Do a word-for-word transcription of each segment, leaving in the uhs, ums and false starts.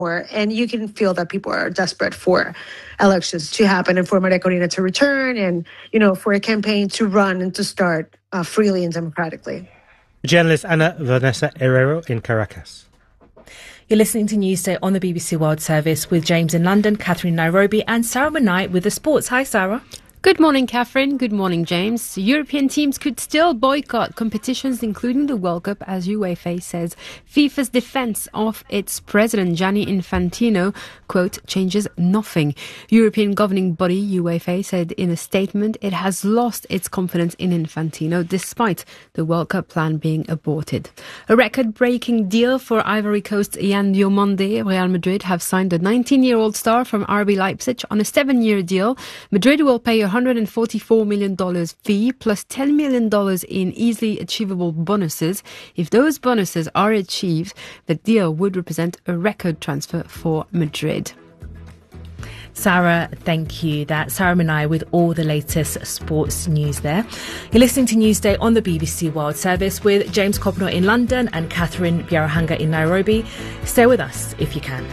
And you can feel that people are desperate for elections to happen and for Maria Corina to return and, you know, for a campaign to run and to start uh, freely and democratically. Journalist Ana Vanessa Herrero in Caracas. You're listening to Newsday on the B B C World Service with James in London, Catherine in Nairobi and Sarah Manai with the sports. Hi, Sarah. Good morning, Catherine. Good morning, James. European teams could still boycott competitions, including the World Cup, as UEFA says FIFA's defense of its president, Gianni Infantino, quote, changes nothing. European governing body, UEFA, said in a statement it has lost its confidence in Infantino, despite the World Cup plan being aborted. A record-breaking deal for Ivory Coast's Yann Diomande. Real Madrid have signed the nineteen-year-old star from R B Leipzig on a seven-year deal. Madrid will pay a one hundred forty-four million dollars fee plus ten million dollars in easily achievable bonuses. If those bonuses are achieved, the deal would represent a record transfer for Madrid. Sarah, thank you. That's Sarah Manai with all the latest sports news there. You're listening to Newsday on the B B C World Service with James Copnor in London and Catherine Biarahanga in Nairobi. Stay with us if you can.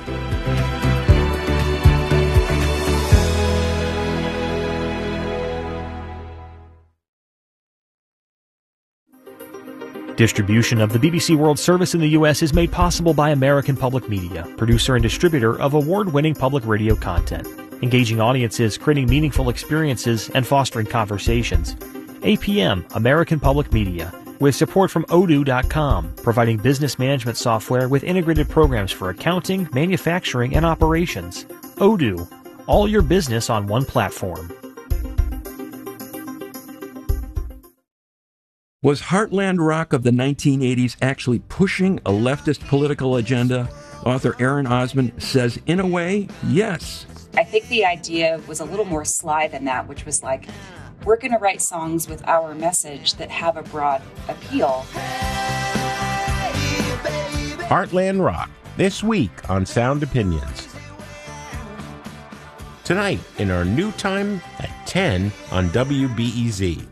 Distribution of the B B C World Service in the U S is made possible by American Public Media, producer and distributor of award-winning public radio content, engaging audiences, creating meaningful experiences, and fostering conversations. A P M, American Public Media, with support from odoo dot com, providing business management software with integrated programs for accounting, manufacturing, and operations. Odoo, all your business on one platform. Was Heartland Rock of the nineteen eighties actually pushing a leftist political agenda? Author Aaron Osmond says, in a way, yes. I think the idea was a little more sly than that, which was like, we're going to write songs with our message that have a broad appeal. Heartland Rock, this week on Sound Opinions. Tonight in our new time at ten on W B E Z.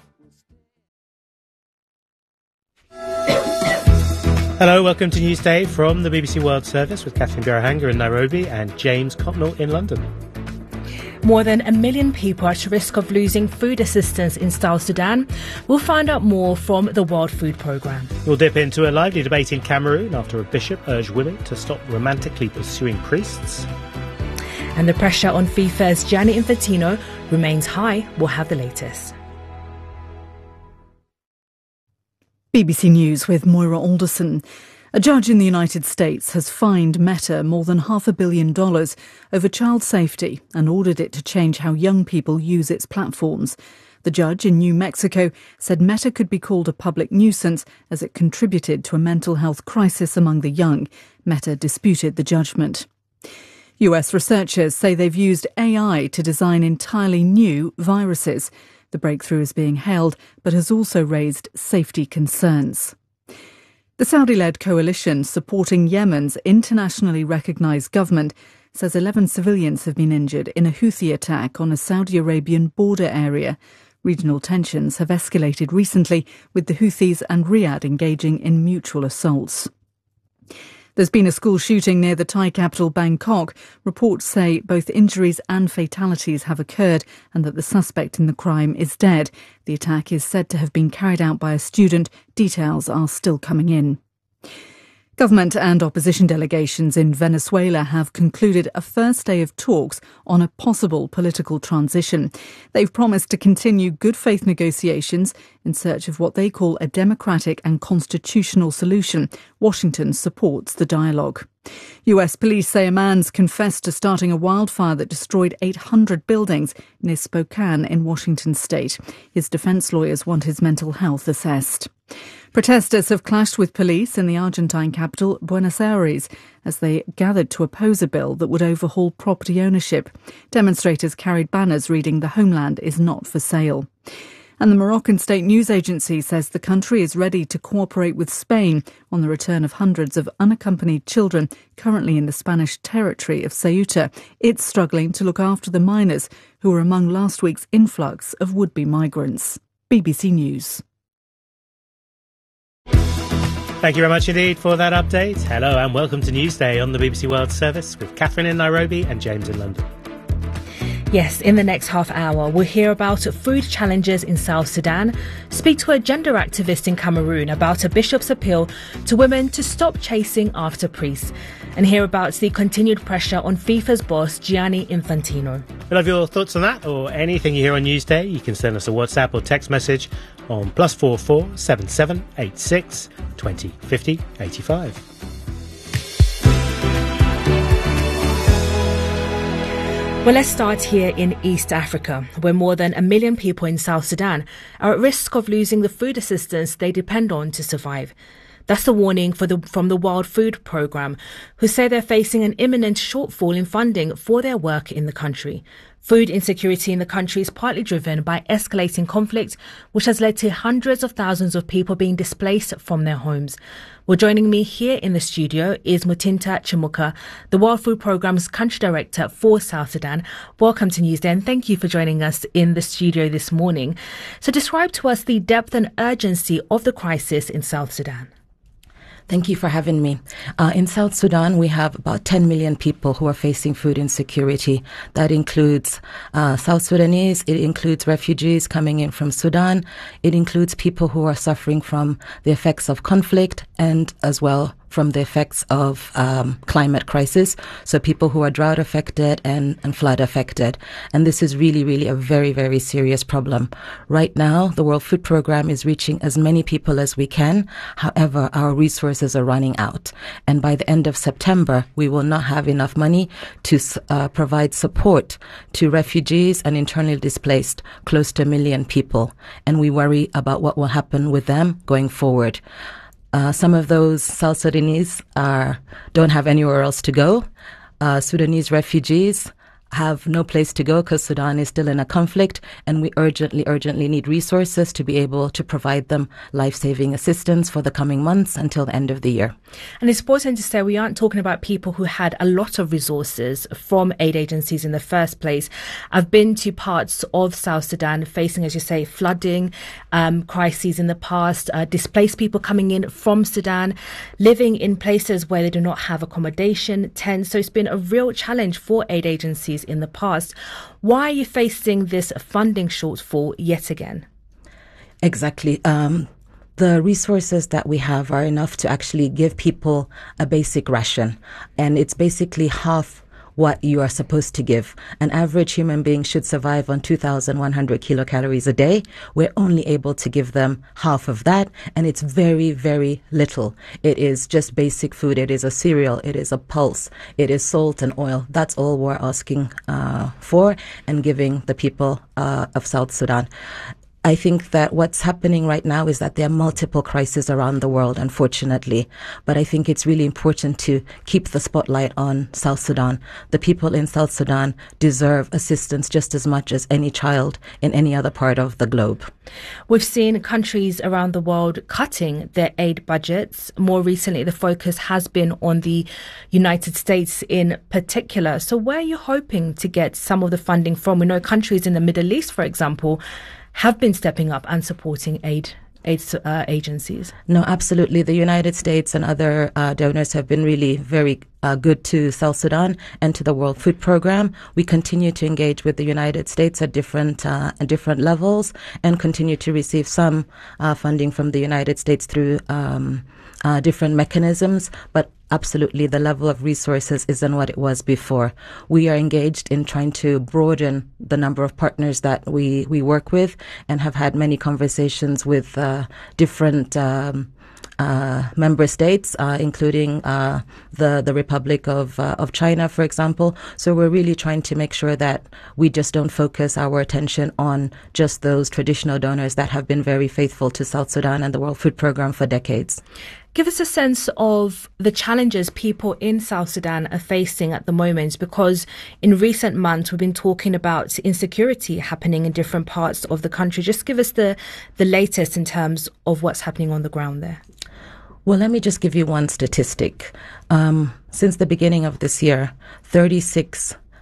Hello, welcome to Newsday from the B B C World Service with Catherine Biarahanga in Nairobi and James Copnor in London. More than a million people are at risk of losing food assistance in South Sudan. We'll find out more from the World Food Programme. We'll dip into a lively debate in Cameroon after a bishop urged women to stop romantically pursuing priests. And the pressure on FIFA's Gianni Infantino remains high. We'll have the latest. B B C News with Moira Alderson. A judge in the United States has fined Meta more than half a billion dollars over child safety and ordered it to change how young people use its platforms. The judge in New Mexico said Meta could be called a public nuisance as it contributed to a mental health crisis among the young. Meta disputed the judgment. U S researchers say they've used A I to design entirely new viruses. The breakthrough is being hailed, but has also raised safety concerns. The Saudi-led coalition supporting Yemen's internationally recognised government says eleven civilians have been injured in a Houthi attack on a Saudi Arabian border area. Regional tensions have escalated recently, with the Houthis and Riyadh engaging in mutual assaults. There's been a school shooting near the Thai capital Bangkok. Reports say both injuries and fatalities have occurred and that the suspect in the crime is dead. The attack is said to have been carried out by a student. Details are still coming in. Government and opposition delegations in Venezuela have concluded a first day of talks on a possible political transition. They've promised to continue good faith negotiations in search of what they call a democratic and constitutional solution. Washington supports the dialogue. U S police say a man's confessed to starting a wildfire that destroyed eight hundred buildings near Spokane in Washington state. His defense lawyers want his mental health assessed. Protesters have clashed with police in the Argentine capital, Buenos Aires, as they gathered to oppose a bill that would overhaul property ownership. Demonstrators carried banners reading "The homeland is not for sale." And the Moroccan state news agency says the country is ready to cooperate with Spain on the return of hundreds of unaccompanied children currently in the Spanish territory of Ceuta. It's struggling to look after the minors who were among last week's influx of would-be migrants. B B C News. Thank you very much indeed for that update. Hello and welcome to Newsday on the B B C World Service with Catherine in Nairobi and James in London. Yes, in the next half hour, we'll hear about food challenges in South Sudan, speak to a gender activist in Cameroon about a bishop's appeal to women to stop chasing after priests, and hear about the continued pressure on FIFA's boss, Gianni Infantino. We'll have your thoughts on that or anything you hear on Newsday. You can send us a WhatsApp or text message on plus four four seven seven eight six twenty fifty eighty-five. Well, let's start here in East Africa, where more than a million people in South Sudan are at risk of losing the food assistance they depend on to survive. That's the warning for the, from the World Food Programme, who say they're facing an imminent shortfall in funding for their work in the country. Food insecurity in the country is partly driven by escalating conflict, which has led to hundreds of thousands of people being displaced from their homes. Well, joining me here in the studio is Mutinta Chimuka, the World Food Programme's Country Director for South Sudan. Welcome to Newsday and thank you for joining us in the studio this morning. So describe to us the depth and urgency of the crisis in South Sudan. Thank you for having me. Uh, in South Sudan, we have about ten million people who are facing food insecurity. That includes uh, South Sudanese, it includes refugees coming in from Sudan, it includes people who are suffering from the effects of conflict and as well from the effects of um, climate crisis, so people who are drought affected and, and flood affected. And this is really, really a very, very serious problem. Right now, the World Food Programme is reaching as many people as we can. However, our resources are running out. And by the end of September, we will not have enough money to uh, provide support to refugees and internally displaced, close to a million people. And we worry about what will happen with them going forward. Uh, some of those South Sudanese are, don't have anywhere else to go. Uh, Sudanese refugees have no place to go because Sudan is still in a conflict, and we urgently, urgently need resources to be able to provide them life-saving assistance for the coming months until the end of the year. And it's important to say we aren't talking about people who had a lot of resources from aid agencies in the first place. I've been to parts of South Sudan facing, as you say, flooding, um, crises in the past, uh, displaced people coming in from Sudan, living in places where they do not have accommodation, tents. So it's been a real challenge for aid agencies in the past. Why are you facing this funding shortfall yet again? Exactly. Um, the resources that we have are enough to actually give people a basic ration, and it's basically half what you are supposed to give. An average human being should survive on two thousand one hundred kilocalories a day. We're only able to give them half of that, and it's very, very little. It is just basic food. It is a cereal. It is a pulse. It is salt and oil. That's all we're asking uh, for and giving the people uh, of South Sudan. I think that what's happening right now is that there are multiple crises around the world, unfortunately. But I think it's really important to keep the spotlight on South Sudan. The people in South Sudan deserve assistance just as much as any child in any other part of the globe. We've seen countries around the world cutting their aid budgets. More recently, the focus has been on the United States in particular. So where are you hoping to get some of the funding from? We know countries in the Middle East, for example, have been stepping up and supporting aid aid uh, agencies. No, absolutely. The United States and other uh, donors have been really very uh, good to South Sudan and to the World Food Programme. We continue to engage with the United States at different uh, at different levels and continue to receive some uh, funding from the United States through um, uh, different mechanisms, but absolutely, the level of resources isn't what it was before. We are engaged in trying to broaden the number of partners that we, we work with and have had many conversations with uh, different um, uh, member states, uh, including uh, the the Republic of uh, of China, for example. So we're really trying to make sure that we just don't focus our attention on just those traditional donors that have been very faithful to South Sudan and the World Food Programme for decades. Give us a sense of the challenges people in South Sudan are facing at the moment, because in recent months we've been talking about insecurity happening in different parts of the country. Just give us the, the latest in terms of what's happening on the ground there. Well, let me just give you one statistic. Um, since the beginning of this year, thirty-six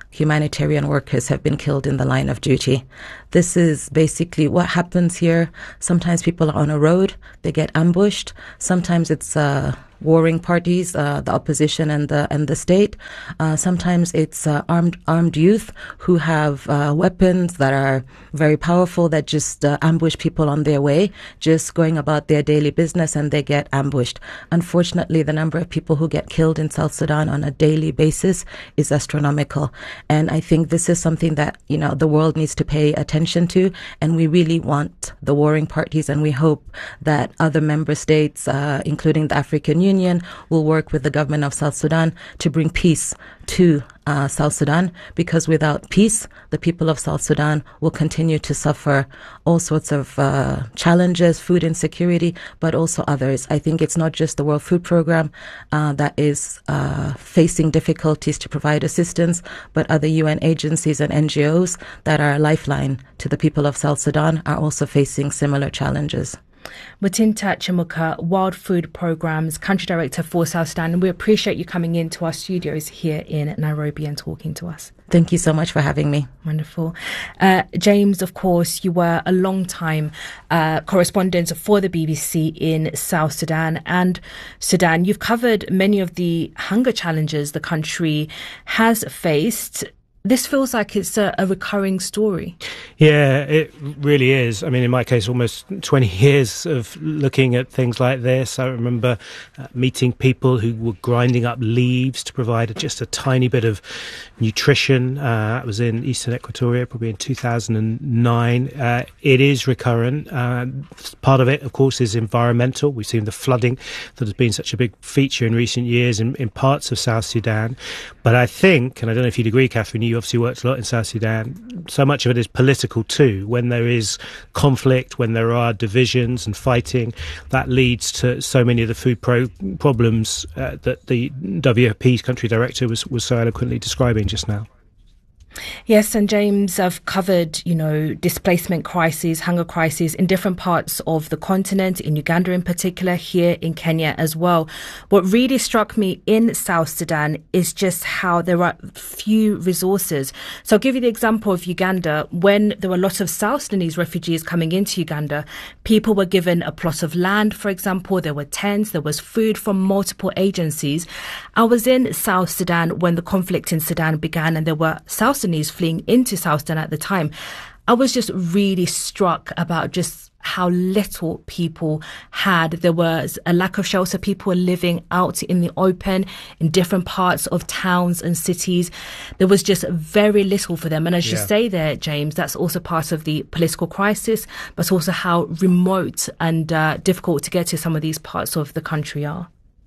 humanitarian workers have been killed in the line of duty. This is basically what happens here. Sometimes people are on a road, they get ambushed. Sometimes it's uh, warring parties, uh, the opposition and the and the state. Uh, sometimes it's uh, armed armed youth who have uh, weapons that are very powerful that just uh, ambush people on their way, just going about their daily business, and they get ambushed. Unfortunately, the number of people who get killed in South Sudan on a daily basis is astronomical. And I think this is something that, you know, the world needs to pay attention to. And we really want the warring parties, and we hope that other member states, uh, including the African Union, will work with the government of South Sudan to bring peace to uh, South Sudan, because without peace, the people of South Sudan will continue to suffer all sorts of uh, challenges, food insecurity, but also others. I think it's not just the World Food Programme uh, that is uh, facing difficulties to provide assistance, but other U N agencies and N G Os that are a lifeline to the people of South Sudan are also facing similar challenges. Mutinta Chimuka, World Food Programme's Country Director for South Sudan, and we appreciate you coming into our studios here in Nairobi and talking to us. Thank you so much for having me. Wonderful. Uh, James, of course, you were a long-time uh, correspondent for the B B C in South Sudan and Sudan. You've covered many of the hunger challenges the country has faced. This feels like it's a, a recurring story. Yeah, it really is. I mean, in my case, almost twenty years of looking at things like this. I remember uh, meeting people who were grinding up leaves to provide just a tiny bit of nutrition. Uh, I was in Eastern Equatoria probably in two thousand nine. Uh, it is recurrent. Uh, part of it, of course, is environmental. We've seen the flooding that has been such a big feature in recent years in, in parts of South Sudan. But I think, and I don't know if you'd agree, Catherine, you obviously worked a lot in South Sudan, so much of it is political too. When there is conflict, when there are divisions and fighting, that leads to so many of the food pro- problems uh, that the W F P's country director was, was so eloquently describing just now. Yes, and James, I've covered, you know, displacement crises, hunger crises in different parts of the continent, in Uganda in particular, here in Kenya as well. What really struck me in South Sudan is just how there are few resources. So I'll give you the example of Uganda. When there were a lot of South Sudanese refugees coming into Uganda, people were given a plot of land, for example. There were tents, there was food from multiple agencies. I was in South Sudan when the conflict in Sudan began, and there were South Sudanese fleeing into South Sudan at the time. I was just really struck about just how little people had. There was a lack of shelter. People were living out in the open in different parts of towns and cities. There was just very little for them. And as yeah. you say there, James, that's also part of the political crisis, but also how remote and uh, difficult to get to some of these parts of the country are.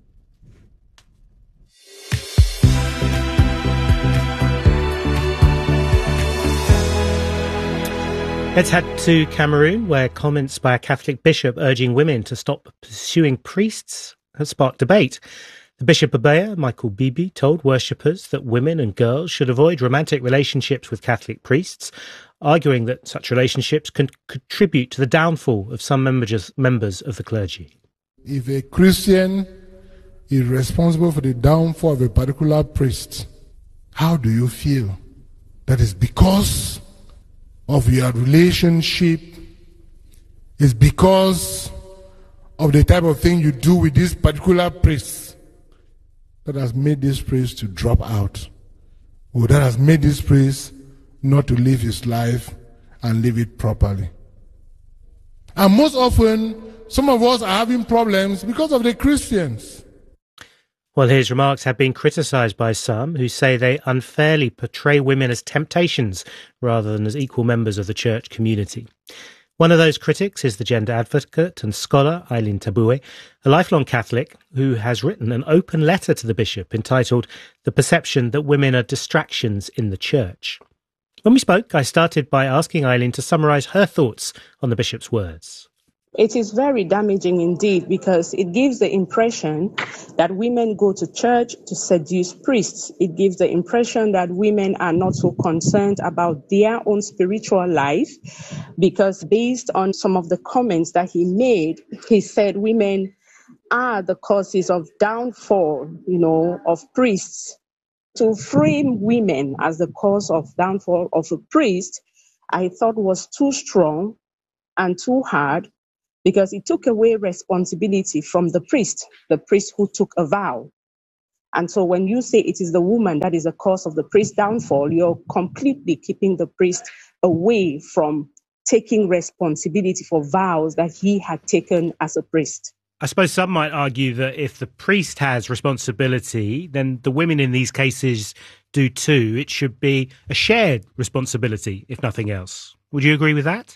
Let's head to Cameroon, where comments by a Catholic bishop urging women to stop pursuing priests has sparked debate. The Bishop of Beya, Michael Bibi, told worshippers that women and girls should avoid romantic relationships with Catholic priests, arguing that such relationships can contribute to the downfall of some members members of the clergy. If a Christian is responsible for the downfall of a particular priest, how do you feel? That is because of your relationship, is because of the type of thing you do with this particular priest that has made this priest to drop out, or that has made this priest not to live his life and live it properly. And most often, some of us are having problems because of the Christians. Well, his remarks have been criticised by some who say they unfairly portray women as temptations rather than as equal members of the church community. One of those critics is the gender advocate and scholar Eileen Tabue, a lifelong Catholic who has written an open letter to the bishop entitled "The Perception That Women Are Distractions in the Church." When we spoke, I started by asking Eileen to summarise her thoughts on the bishop's words. It is very damaging indeed, because it gives the impression that women go to church to seduce priests. It gives the impression that women are not so concerned about their own spiritual life, because based on some of the comments that he made, he said women are the causes of downfall, you know, of priests. To frame women as the cause of downfall of a priest, I thought was too strong and too hard, because it took away responsibility from the priest, the priest who took a vow. And so when you say it is the woman that is the cause of the priest's downfall, you're completely keeping the priest away from taking responsibility for vows that he had taken as a priest. I suppose some might argue that if the priest has responsibility, then the women in these cases do too. It should be a shared responsibility, if nothing else. Would you agree with that?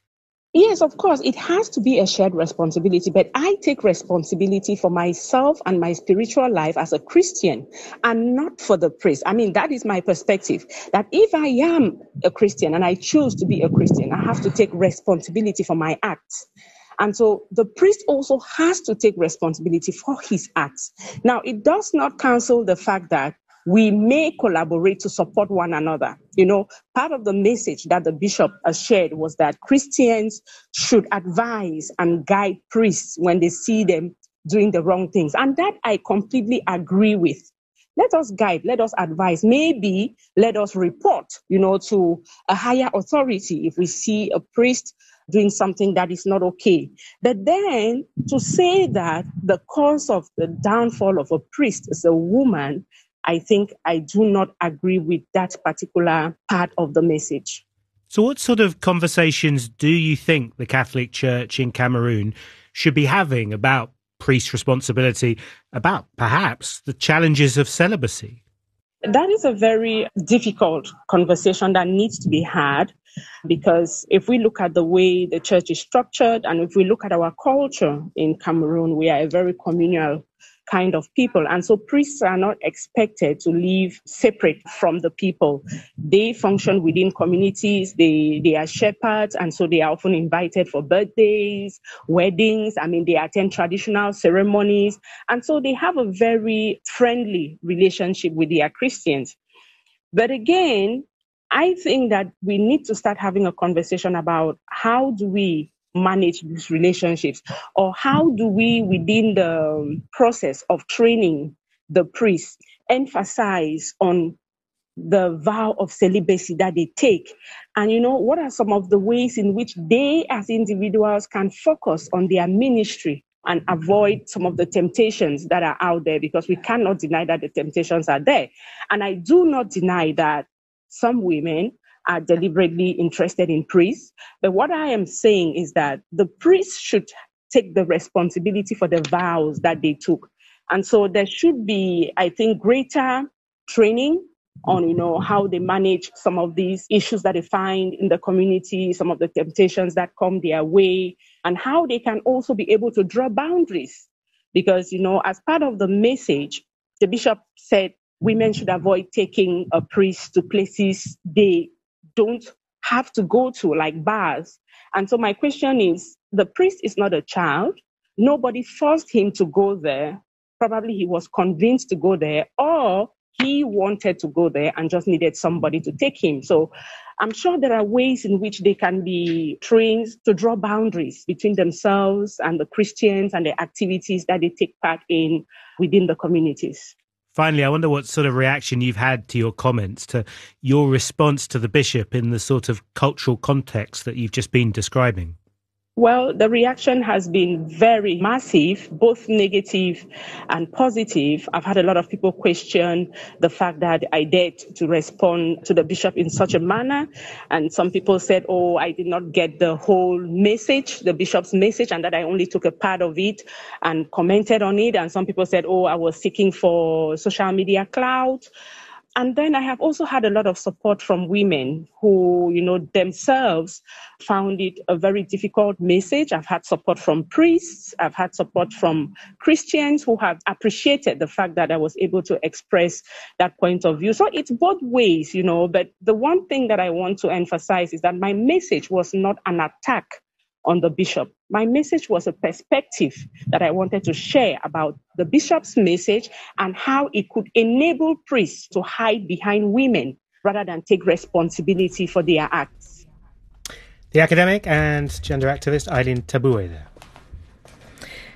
Yes, of course, it has to be a shared responsibility, but I take responsibility for myself and my spiritual life as a Christian and not for the priest. I mean, that is my perspective, that if I am a Christian and I choose to be a Christian, I have to take responsibility for my acts. And so the priest also has to take responsibility for his acts. Now, it does not cancel the fact that we may collaborate to support one another. You know, part of the message that the bishop has shared was that Christians should advise and guide priests when they see them doing the wrong things. And that I completely agree with. Let us guide, let us advise, maybe let us report, you know, to a higher authority if we see a priest doing something that is not okay. But then to say that the cause of the downfall of a priest is a woman, I think I do not agree with that particular part of the message. So what sort of conversations do you think the Catholic Church in Cameroon should be having about priest responsibility, about perhaps the challenges of celibacy? That is a very difficult conversation that needs to be had, because if we look at the way the church is structured and if we look at our culture in Cameroon, we are a very communal kind of people. And so priests are not expected to live separate from the people. They function within communities. They, they are shepherds. And so they are often invited for birthdays, weddings. I mean, they attend traditional ceremonies. And so they have a very friendly relationship with their Christians. But again, I think that we need to start having a conversation about how do we manage these relationships, or how do we, within the process of training the priests, emphasize on the vow of celibacy that they take. And, you know, what are some of the ways in which they as individuals can focus on their ministry and avoid some of the temptations that are out there, because we cannot deny that the temptations are there. And I do not deny that some women are deliberately interested in priests. But what I am saying is that the priests should take the responsibility for the vows that they took. And so there should be, I think, greater training on, you know, how they manage some of these issues that they find in the community, some of the temptations that come their way, and how they can also be able to draw boundaries. Because, you know, as part of the message, the bishop said women should avoid taking a priest to places they don't have to go to, like bars. And so my question is, the priest is not a child. Nobody forced him to go there. Probably he was convinced to go there, or he wanted to go there and just needed somebody to take him. So I'm sure there are ways in which they can be trained to draw boundaries between themselves and the Christians and the activities that they take part in within the communities. Finally, I wonder what sort of reaction you've had to your comments, to your response to the bishop in the sort of cultural context that you've just been describing. Well, the reaction has been very massive, both negative and positive. I've had a lot of people question the fact that I dared to respond to the bishop in such a manner. And some people said, oh, I did not get the whole message, the bishop's message, and that I only took a part of it and commented on it. And some people said, oh, I was seeking for social media clout. And then I have also had a lot of support from women who, you know, themselves found it a very difficult message. I've had support from priests. I've had support from Christians who have appreciated the fact that I was able to express that point of view. So it's both ways, you know, but the one thing that I want to emphasize is that my message was not an attack on the bishop. My message was a perspective that I wanted to share about the bishop's message and how it could enable priests to hide behind women rather than take responsibility for their acts. The academic and gender activist Eileen Tabue there.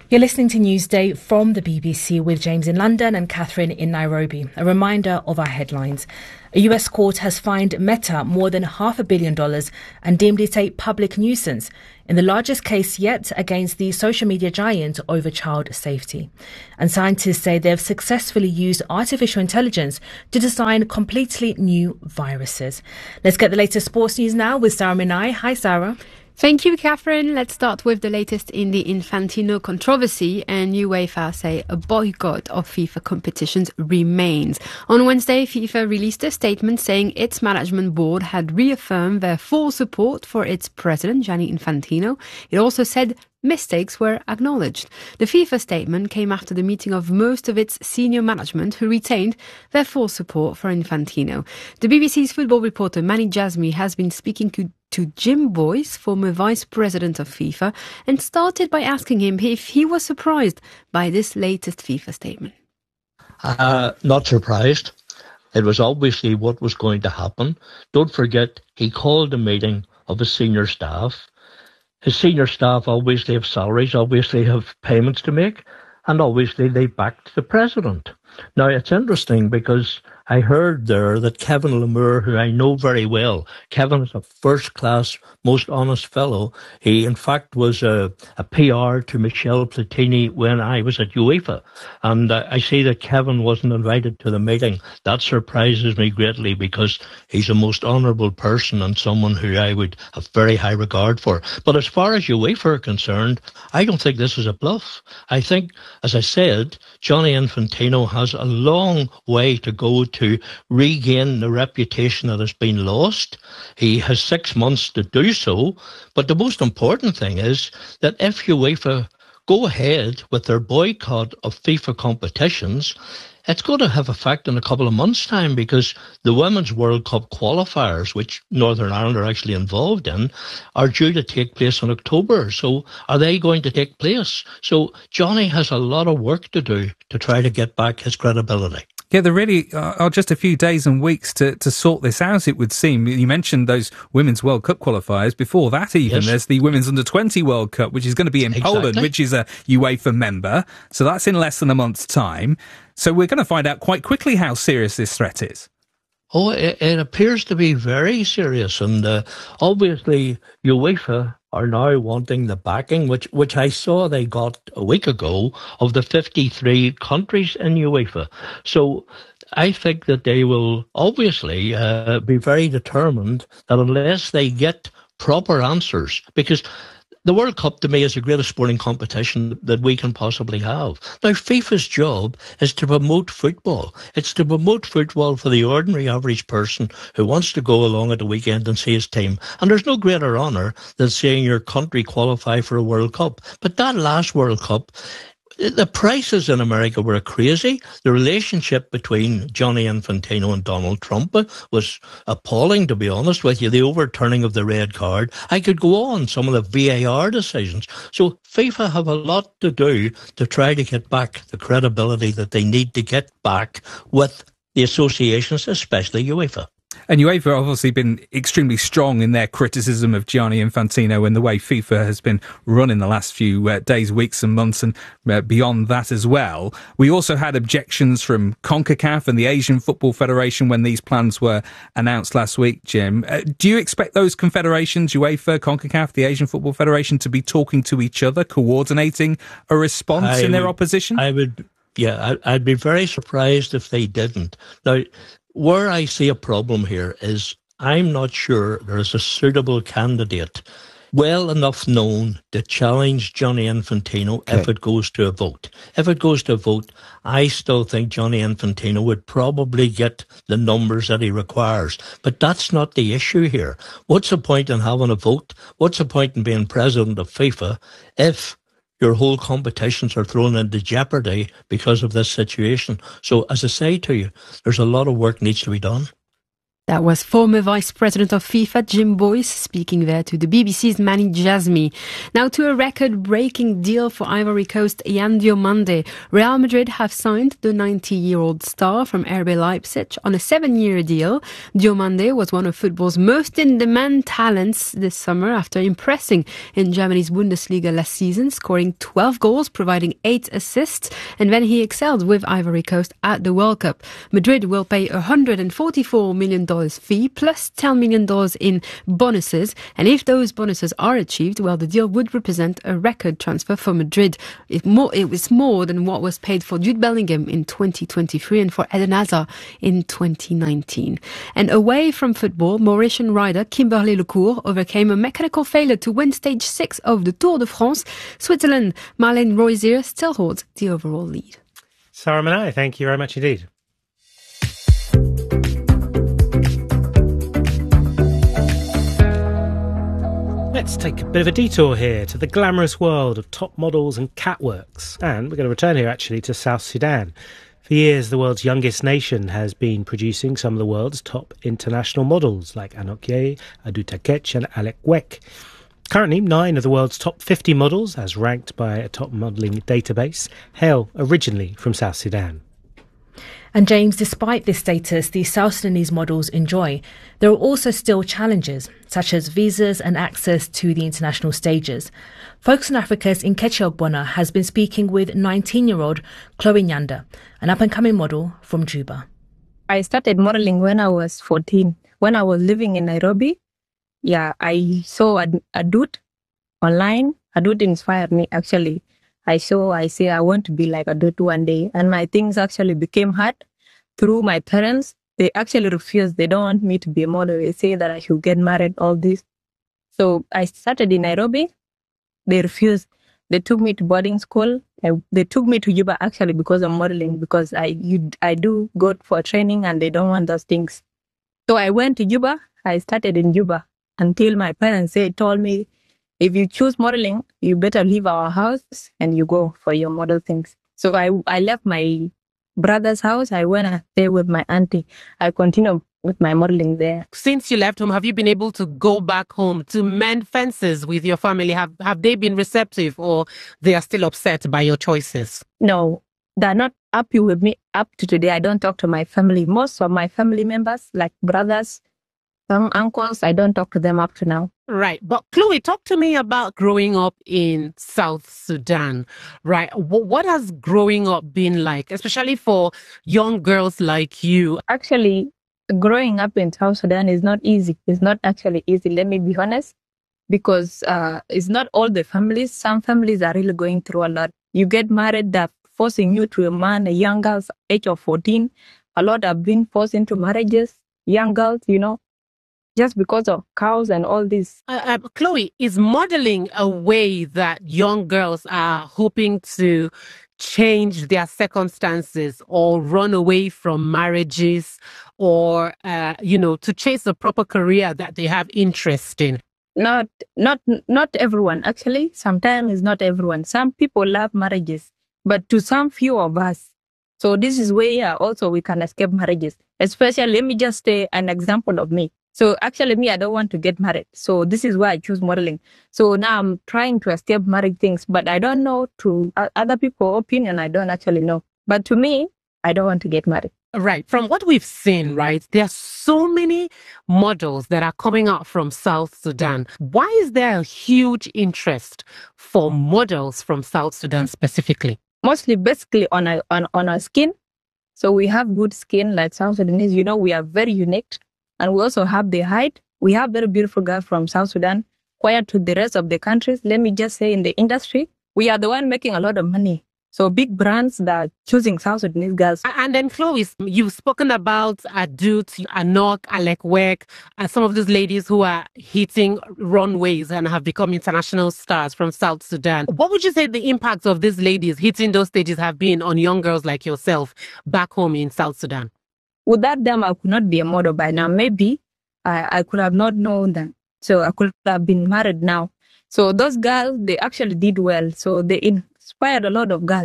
You're listening to Newsday from the B B C with James in London and Catherine in Nairobi. A reminder of our headlines. A U S court has fined Meta more than half a billion dollars and deemed it a public nuisance in the largest case yet against the social media giant over child safety. And scientists say they've successfully used artificial intelligence to design completely new viruses. Let's get the latest sports news now with Sarah Minai. Hi, Sarah. Thank you, Catherine. Let's start with the latest in the Infantino controversy, and UEFA say a boycott of FIFA competitions remains. On Wednesday, FIFA released a statement saying its management board had reaffirmed their full support for its president, Gianni Infantino. It also said mistakes were acknowledged. The FIFA statement came after the meeting of most of its senior management, who retained their full support for Infantino. The B B C's football reporter Mani Jazmi has been speaking to to Jim Boyce, former vice president of FIFA, and started by asking him if he was surprised by this latest FIFA statement. Uh, not surprised. It was obviously what was going to happen. Don't forget, he called a meeting of his senior staff. His senior staff obviously have salaries, obviously have payments to make, and obviously they backed the president. Now, it's interesting because I heard there that Kevin Lemure, who I know very well, Kevin is a first-class, most honest fellow. He, in fact, was a, a P R to Michel Platini when I was at UEFA. And uh, I see that Kevin wasn't invited to the meeting. That surprises me greatly because he's a most honourable person and someone who I would have very high regard for. But as far as UEFA are concerned, I don't think this is a bluff. I think, as I said, Gianni Infantino has a long way to go to regain the reputation that has been lost. He has six months to do so. But the most important thing is that if UEFA go ahead with their boycott of FIFA competitions, it's going to have effect in a couple of months' time because the Women's World Cup qualifiers, which Northern Ireland are actually involved in, are due to take place in October. So are they going to take place? So Johnny has a lot of work to do to try to get back his credibility. Yeah, there really are just a few days and weeks to, to sort this out, it would seem. You mentioned those Women's World Cup qualifiers. Before that even, yes. There's the Women's Under twenty World Cup, which is going to be in exactly. Poland, which is a UEFA member. So that's in less than a month's time. So we're going to find out quite quickly how serious this threat is. Oh, it, it appears to be very serious. And uh, obviously, UEFA are now wanting the backing, which which I saw they got a week ago, of the fifty-three countries in UEFA. So I think that they will obviously uh, be very determined that unless they get proper answers, because the World Cup, to me, is the greatest sporting competition that we can possibly have. Now, FIFA's job is to promote football. It's to promote football for the ordinary average person who wants to go along at the weekend and see his team. And there's no greater honour than seeing your country qualify for a World Cup. But that last World Cup, the prices in America were crazy. The relationship between Gianni Infantino and Donald Trump was appalling, to be honest with you. The overturning of the red card. I could go on, some of the V A R decisions. So FIFA have a lot to do to try to get back the credibility that they need to get back with the associations, especially UEFA. And UEFA have obviously been extremely strong in their criticism of Gianni Infantino and the way FIFA has been run in the last few uh, days, weeks and months, and uh, beyond that as well. We also had objections from CONCACAF and the Asian Football Federation when these plans were announced last week, Jim. Uh, do you expect those confederations, UEFA, CONCACAF, the Asian Football Federation, to be talking to each other, coordinating a response I in their would, opposition? I would, yeah, I, I'd be very surprised if they didn't. Now, where I see a problem here is I'm not sure there is a suitable candidate well enough known to challenge Gianni Infantino okay. if it goes to a vote. If it goes to a vote, I still think Gianni Infantino would probably get the numbers that he requires. But that's not the issue here. What's the point in having a vote? What's the point in being president of FIFA if your whole competitions are thrown into jeopardy because of this situation? So, as I say to you, there's a lot of work needs to be done. That was former Vice President of FIFA, Jim Boyce, speaking there to the B B C's Mani Jazmi. Now to a record-breaking deal for Ivory Coast Yan Diomande. Real Madrid have signed the ninety-year-old star from R B Leipzig on a seven-year deal. Diomande was one of football's most in-demand talents this summer after impressing in Germany's Bundesliga last season, scoring twelve goals, providing eight assists, and then he excelled with Ivory Coast at the World Cup. Madrid will pay one hundred forty-four million dollars fee plus ten million dollars in bonuses, and if those bonuses are achieved, well, the deal would represent a record transfer for Madrid. It, more, it was more than what was paid for Jude Bellingham in twenty twenty-three and for Eden Hazard in twenty nineteen. And away from football, Mauritian rider Kimberly Lecourt overcame a mechanical failure to win stage six of the Tour de France. Switzerland Marlene Roisier still holds the overall lead. Sarah Manai, thank you very much indeed. Let's take a bit of a detour here to the glamorous world of top models and catwalks. And we're going to return here actually to South Sudan. For years, the world's youngest nation has been producing some of the world's top international models like Anok Ye, Adouta Ketch and Alec Weck. Currently, nine of the world's top fifty models, as ranked by a top modelling database, hail originally from South Sudan. And James, despite this status the South Sudanese models enjoy, there are also still challenges, such as visas and access to the international stages. Focus on Africa's Nkechi Ogbonna has been speaking with nineteen-year-old Chloe Nyanda, an up-and-coming model from Juba. I started modeling when I was fourteen. When I was living in Nairobi, yeah, I saw a, a dude online. A dude inspired me, actually. I saw, I say, I want to be like a dude one day. And my things actually became hard through my parents. They actually refused. They don't want me to be a model. They say that I should get married, all this. So I started in Nairobi. They refused. They took me to boarding school. I, they took me to Juba actually because of modeling, because I you, I do go for training and they don't want those things. So I went to Juba. I started in Juba until my parents they told me, if you choose modeling, you better leave our house and you go for your model things. So I I left my brother's house. I went and stayed with my auntie. I continued with my modeling there. Since you left home, have you been able to go back home to mend fences with your family? Have have they been receptive, or they are still upset by your choices? No, they're not happy with me up to today. I don't talk to my family. Most of my family members, like brothers, some uncles, I don't talk to them up to now. Right. But Chloe, talk to me about growing up in South Sudan, right? What has growing up been like, especially for young girls like you? Actually, growing up in South Sudan is not easy. It's not actually easy, let me be honest, because uh, it's not all the families. Some families are really going through a lot. You get married, they're forcing you to a man, a young girl's age of fourteen. A lot have been forced into marriages, young girls, you know, just because of cows and all this. Uh, uh, Chloe, is modeling a way that young girls are hoping to change their circumstances or run away from marriages or, uh, you know, to chase a proper career that they have interest in? Not, not, not everyone. Actually, sometimes it's not everyone. Some people love marriages, but to some few of us. So this is where also we can escape marriages. Especially, let me just say an example of me. So actually, me, I don't want to get married. So this is why I choose modeling. So now I'm trying to escape marriage things, but I don't know to uh, other people's opinion. I don't actually know. But to me, I don't want to get married. Right. From what we've seen, right, there are so many models that are coming out from South Sudan. Why is there a huge interest for models from South Sudan specifically? Mostly basically on our, on, on our skin. So we have good skin like South Sudanese. You know, we are very unique. And we also have the height. We have very beautiful girls from South Sudan. Compared to the rest of the countries, let me just say in the industry, we are the one making a lot of money. So big brands that are choosing South Sudanese girls. And then Chloe, you've spoken about Adut, Anok, Alec Weck, and some of those ladies who are hitting runways and have become international stars from South Sudan. What would you say the impact of these ladies hitting those stages have been on young girls like yourself back home in South Sudan? Without them, I could not be a model by now. Maybe I, I could have not known them. So I could have been married now. So those girls, they actually did well. So they inspired a lot of girls.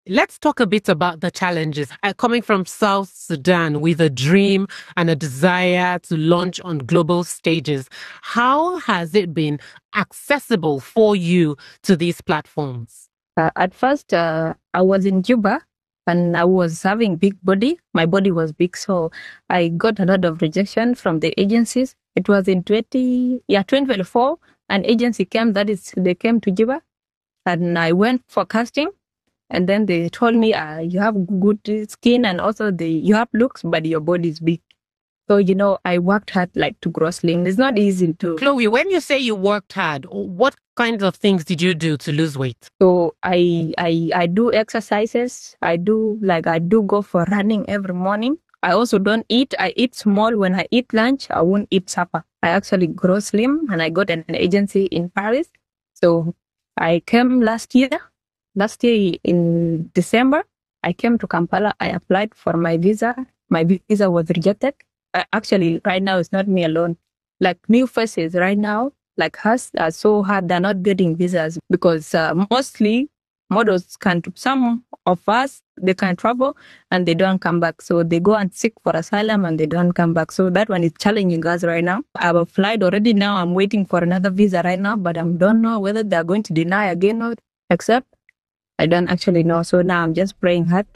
Let's talk a bit about the challenges. Uh, coming from South Sudan with a dream and a desire to launch on global stages, how has it been accessible for you to these platforms? Uh, at first, uh, I was in Juba and I was having big body. My body was big, so I got a lot of rejection from the agencies. It was in twenty, yeah, twenty twenty-four. An agency came, that is, they came to Juba, and I went for casting. And then they told me, uh, you have good skin and also the you have looks, but your body is big. So, you know, I worked hard like to grow slim. It's not easy to. Chloe, when you say you worked hard, what kinds of things did you do to lose weight? So I I I do exercises. I do like I do go for running every morning. I also don't eat. I eat small. When I eat lunch, I won't eat supper. I actually grow slim, and I got an, an agency in Paris. So I came last year. Last year in December, I came to Kampala. I applied for my visa. My visa was rejected. Uh, actually, right now, it's not me alone. Like new faces right now, like us, are so hard. They're not getting visas because uh, mostly models can, some of us, they can travel and they don't come back. So they go and seek for asylum and they don't come back. So that one is challenging us right now. I've applied already now. I'm waiting for another visa right now, but I don't know whether they're going to deny again or accept. I don't actually know. So now I'm just praying hard.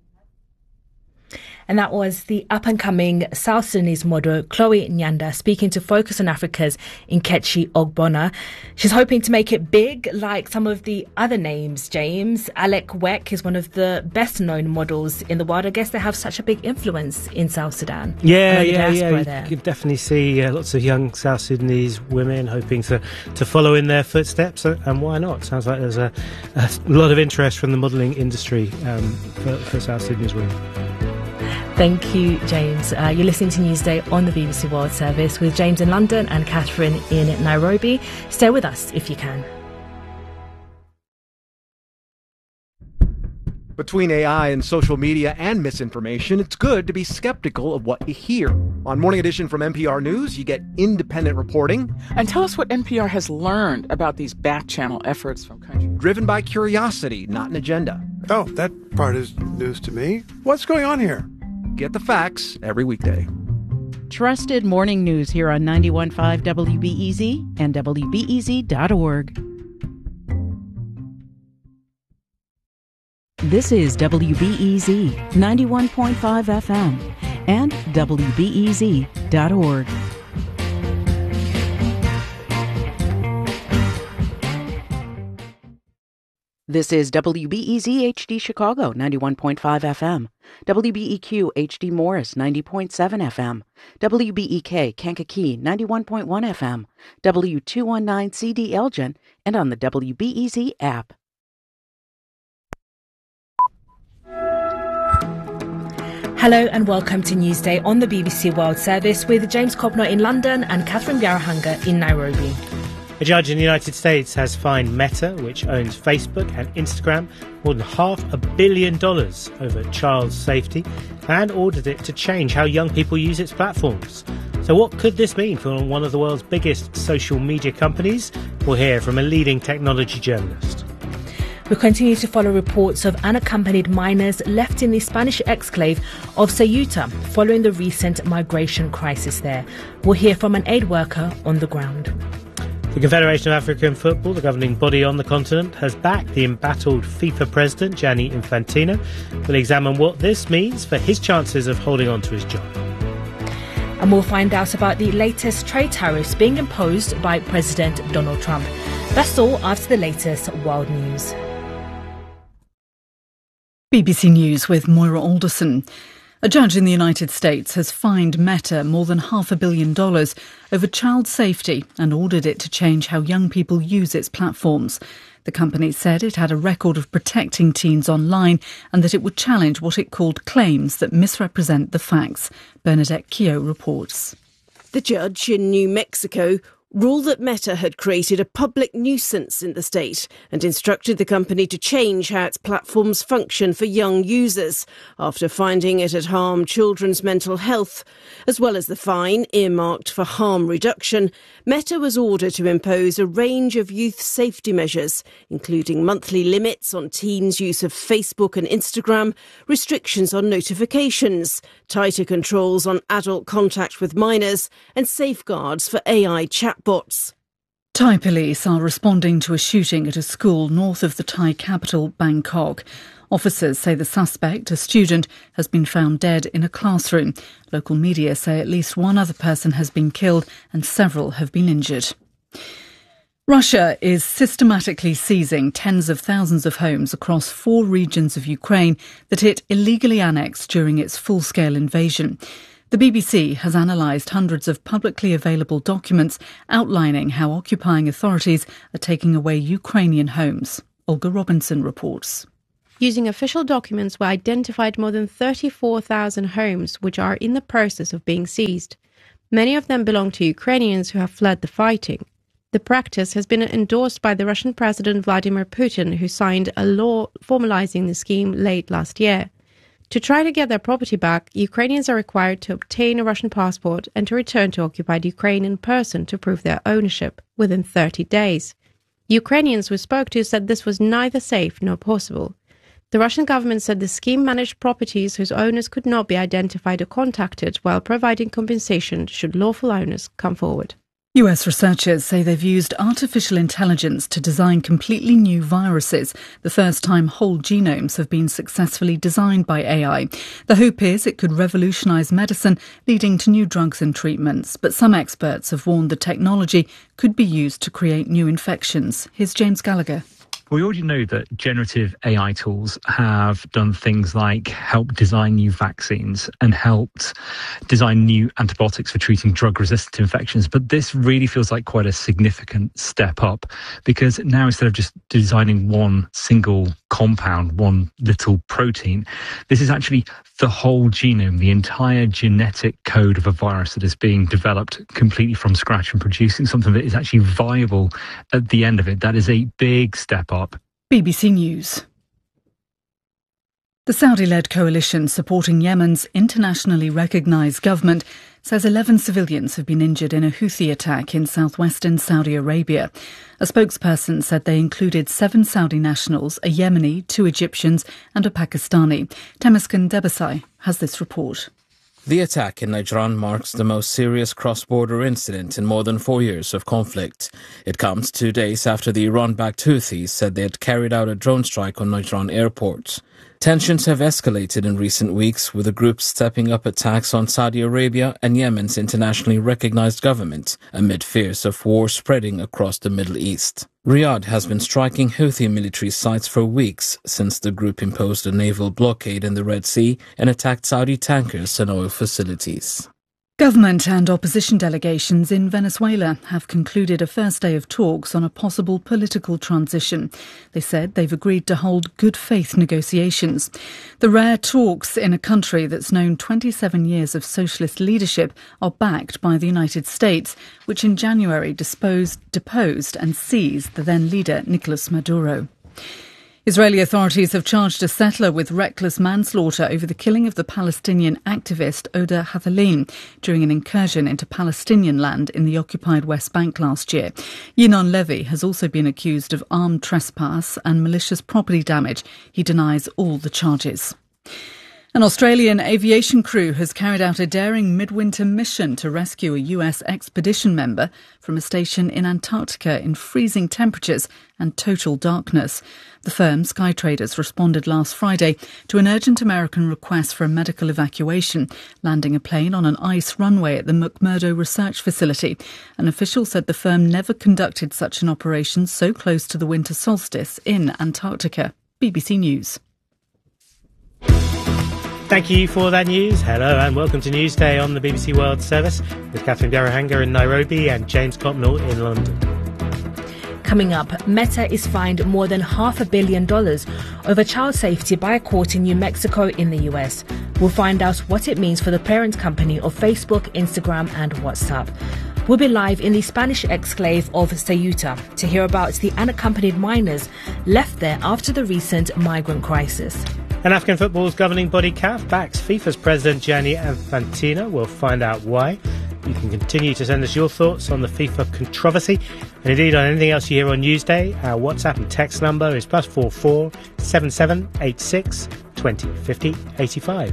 And that was the up-and-coming South Sudanese model Chloe Nyanda speaking to Focus on Africa's Nkechi Ogbonna. She's hoping to make it big like some of the other names, James. Alec Weck is one of the best-known models in the world. I guess they have such a big influence in South Sudan. Yeah, yeah, yeah. You there. can definitely see uh, lots of young South Sudanese women hoping to, to follow in their footsteps. And why not? Sounds like there's a, a lot of interest from the modelling industry um, for, for South Sudanese women. Thank you, James. Uh, you're listening to Newsday on the B B C World Service with James in London and Catherine in Nairobi. Stay with us if you can. Between A I and social media and misinformation, it's good to be skeptical of what you hear. On Morning Edition from N P R News, you get independent reporting. And tell us what N P R has learned about these back-channel efforts from countries. Driven by curiosity, not an agenda. Oh, that part is news to me. What's going on here? Get the facts every weekday. Trusted morning news here on ninety-one point five W B E Z and W B E Z dot org. This is W B E Z ninety-one point five F M and W B E Z dot org. This is W B E Z H D Chicago, ninety-one point five F M, W B E Q H D Morris, ninety point seven F M, W B E K Kankakee, ninety-one point one F M, W two nineteen C D Elgin, and on the W B E Z app. Hello and welcome to Newsday on the B B C World Service with James Copnor in London and Catherine Biarahanga in Nairobi. A judge in the United States has fined Meta, which owns Facebook and Instagram, more than half a billion dollars over child safety and ordered it to change how young people use its platforms. So what could this mean for one of the world's biggest social media companies? We'll hear from a leading technology journalist. We continue to follow reports of unaccompanied minors left in the Spanish exclave of Ceuta following the recent migration crisis there. We'll hear from an aid worker on the ground. The Confederation of African Football, the governing body on the continent, has backed the embattled FIFA president, Gianni Infantino. We'll examine what this means for his chances of holding on to his job. And we'll find out about the latest trade tariffs being imposed by President Donald Trump. That's all after the latest world news. B B C News with Moira Alderson. A judge in the United States has fined Meta more than half a billion dollars over child safety and ordered it to change how young people use its platforms. The company said it had a record of protecting teens online and that it would challenge what it called claims that misrepresent the facts. Bernadette Keogh reports. The judge in New Mexico ruled that Meta had created a public nuisance in the state and instructed the company to change how its platforms function for young users after finding it had harmed children's mental health. As well as the fine earmarked for harm reduction, Meta was ordered to impose a range of youth safety measures, including monthly limits on teens' use of Facebook and Instagram, restrictions on notifications, tighter controls on adult contact with minors, and safeguards for A I chatbots. Thai police are responding to a shooting at a school north of the Thai capital, Bangkok. Officers say the suspect, a student, has been found dead in a classroom. Local media say at least one other person has been killed and several have been injured. Russia is systematically seizing tens of thousands of homes across four regions of Ukraine that it illegally annexed during its full-scale invasion. The B B C has analysed hundreds of publicly available documents outlining how occupying authorities are taking away Ukrainian homes. Olga Robinson reports. Using official documents, we identified more than thirty-four thousand homes which are in the process of being seized. Many of them belong to Ukrainians who have fled the fighting. The practice has been endorsed by the Russian President Vladimir Putin, who signed a law formalising the scheme late last year. To try to get their property back, Ukrainians are required to obtain a Russian passport and to return to occupied Ukraine in person to prove their ownership within thirty days. Ukrainians we spoke to said this was neither safe nor possible. The Russian government said the scheme managed properties whose owners could not be identified or contacted while providing compensation should lawful owners come forward. U S researchers say they've used artificial intelligence to design completely new viruses, the first time whole genomes have been successfully designed by A I. The hope is it could revolutionise medicine, leading to new drugs and treatments. But some experts have warned the technology could be used to create new infections. Here's James Gallagher. We already know that generative A I tools have done things like help design new vaccines and helped design new antibiotics for treating drug-resistant infections. But this really feels like quite a significant step up, because now instead of just designing one single compound, one little protein, this is actually the whole genome, the entire genetic code of a virus that is being developed completely from scratch and producing something that is actually viable at the end of it. That is a big step up. B B C News. The Saudi-led coalition supporting Yemen's internationally recognised government says eleven civilians have been injured in a Houthi attack in southwestern Saudi Arabia. A spokesperson said they included seven Saudi nationals, a Yemeni, two Egyptians and a Pakistani. Temesgen Debasai has this report. The attack in Najran marks the most serious cross-border incident in more than four years of conflict. It comes two days after the Iran-backed Houthis said they had carried out a drone strike on Najran airport. Tensions have escalated in recent weeks, with the group stepping up attacks on Saudi Arabia and Yemen's internationally recognized government, amid fears of war spreading across the Middle East. Riyadh has been striking Houthi military sites for weeks since the group imposed a naval blockade in the Red Sea and attacked Saudi tankers and oil facilities. Government and opposition delegations in Venezuela have concluded a first day of talks on a possible political transition. They said they've agreed to hold good faith negotiations. The rare talks in a country that's known twenty-seven years of socialist leadership are backed by the United States, which in January disposed, deposed and seized the then leader Nicolas Maduro. Israeli authorities have charged a settler with reckless manslaughter over the killing of the Palestinian activist Oda Hathaline during an incursion into Palestinian land in the occupied West Bank last year. Yinon Levy has also been accused of armed trespass and malicious property damage. He denies all the charges. An Australian aviation crew has carried out a daring midwinter mission to rescue a U S expedition member from a station in Antarctica in freezing temperatures and total darkness. The firm, Skytraders, responded last Friday to an urgent American request for a medical evacuation, landing a plane on an ice runway at the McMurdo Research Facility. An official said the firm never conducted such an operation so close to the winter solstice in Antarctica. B B C News. Thank you for that news. Hello and welcome to Newsday on the B B C World Service with Catherine Biarahanga in Nairobi and James Copnell in London. Coming up, Meta is fined more than half a billion dollars over child safety by a court in New Mexico in the U S. We'll find out what it means for the parent company of Facebook, Instagram and WhatsApp. We'll be live in the Spanish exclave of Ceuta to hear about the unaccompanied minors left there after the recent migrant crisis. And African football's governing body C A F backs FIFA's president Gianni Infantino. We'll find out why. You can continue to send us your thoughts on the FIFA controversy and indeed on anything else you hear on Newsday. Our WhatsApp and text number is plus four four seven seven eight six twenty fifty eighty five.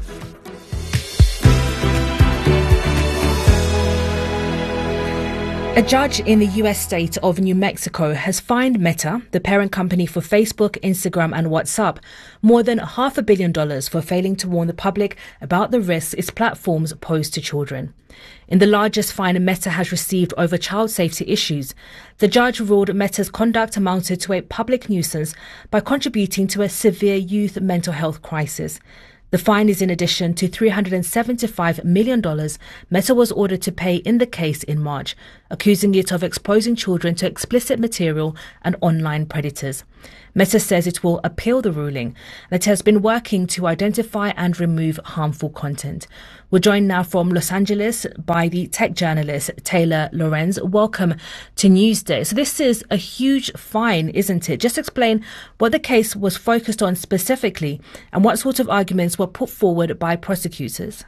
A judge in the U S state of New Mexico has fined Meta, the parent company for Facebook, Instagram and WhatsApp, more than half a billion dollars for failing to warn the public about the risks its platforms pose to children. In the largest fine Meta has received over child safety issues, the judge ruled Meta's conduct amounted to a public nuisance by contributing to a severe youth mental health crisis. The fine is in addition to three hundred seventy-five million dollars Meta was ordered to pay in the case in March, accusing it of exposing children to explicit material and online predators. Meta says it will appeal the ruling and it has been working to identify and remove harmful content. We're joined now from Los Angeles by the tech journalist Taylor Lorenz. Welcome to Newsday. So this is a huge fine, isn't it? Just explain what the case was focused on specifically and what sort of arguments were put forward by prosecutors.